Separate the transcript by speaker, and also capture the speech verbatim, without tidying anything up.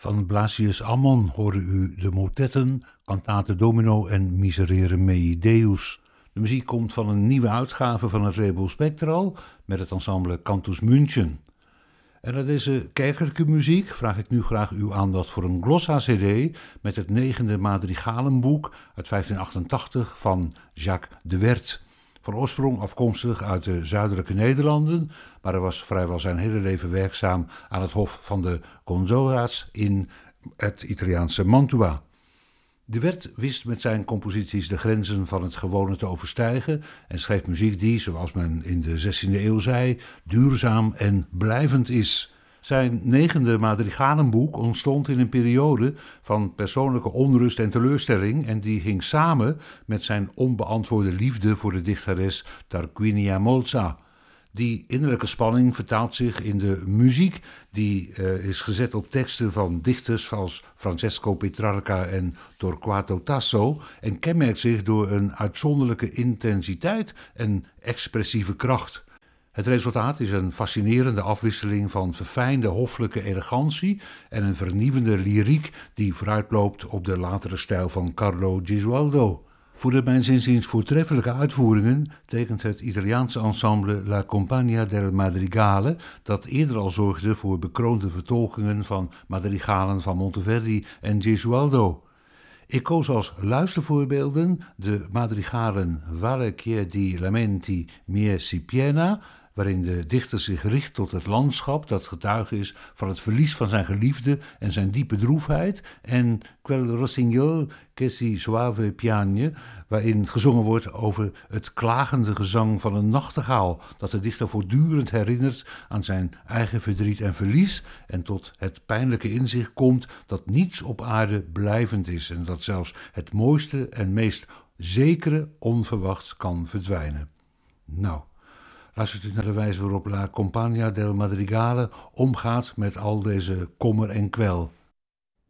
Speaker 1: Van Blasius Ammon hoorde u de motetten, cantate Domino en Miserere mei Deus. De muziek komt van een nieuwe uitgave van het label Spectral met het ensemble Cantus München. En na deze kerkelijke muziek vraag ik nu graag uw aandacht voor een glossa-cd met het negende madrigalenboek uit vijftien achtentachtig van Jacques de Werd. Van oorsprong afkomstig uit de zuidelijke Nederlanden, maar hij was vrijwel zijn hele leven werkzaam aan het hof van de Consola's in het Italiaanse Mantua. De Werd wist met zijn composities de grenzen van het gewone te overstijgen en schreef muziek die, zoals men in de zestiende eeuw zei, duurzaam en blijvend is. Zijn negende madrigalenboek ontstond in een periode van persoonlijke onrust en teleurstelling en die hing samen met zijn onbeantwoorde liefde voor de dichteres Tarquinia Molza. Die innerlijke spanning vertaalt zich in de muziek die uh, is gezet op teksten van dichters als Francesco Petrarca en Torquato Tasso en kenmerkt zich door een uitzonderlijke intensiteit en expressieve kracht. Het resultaat is een fascinerende afwisseling van verfijnde hoffelijke elegantie en een vernieuwende lyriek die vooruitloopt op de latere stijl van Carlo Gesualdo. Voor de mijns inziens voortreffelijke uitvoeringen tekent het Italiaanse ensemble La Compagnia del Madrigale, dat eerder al zorgde voor bekroonde vertolkingen van madrigalen van Monteverdi en Gesualdo. Ik koos als luistervoorbeelden de madrigalen Valle Chiedi Lamenti Mie si piena, waarin de dichter zich richt tot het landschap dat getuige is van het verlies van zijn geliefde en zijn diepe droefheid, en Quel rossignol che si soave piagne, waarin gezongen wordt over het klagende gezang van een nachtegaal, dat de dichter voortdurend herinnert aan zijn eigen verdriet en verlies en tot het pijnlijke inzicht komt dat niets op aarde blijvend is en dat zelfs het mooiste en meest zekere onverwachts kan verdwijnen. Nou, luistert u naar de wijze waarop La Compagnia del Madrigale omgaat met al deze kommer en kwel.